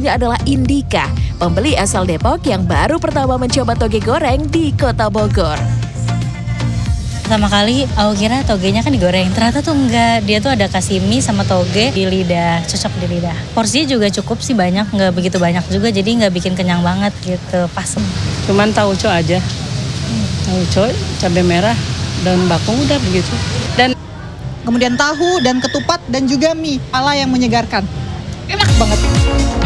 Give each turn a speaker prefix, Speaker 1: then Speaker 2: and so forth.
Speaker 1: satunya adalah Indika, pembeli asal Depok yang baru pertama mencoba toge goreng di Kota Bogor.
Speaker 2: Pertama kali aku kira togenya kan digoreng, ternyata tuh enggak. Dia tuh ada kasih mie sama toge di lidah, cocok di lidah. Porsinya juga cukup sih banyak, nggak begitu banyak juga, jadi nggak bikin kenyang banget gitu, pas.
Speaker 3: Cuman tauco aja, tauco, cabai merah, daun bakung udah begitu. Dan
Speaker 4: Kemudian tahu dan ketupat dan juga mie, pala yang menyegarkan. Enak banget.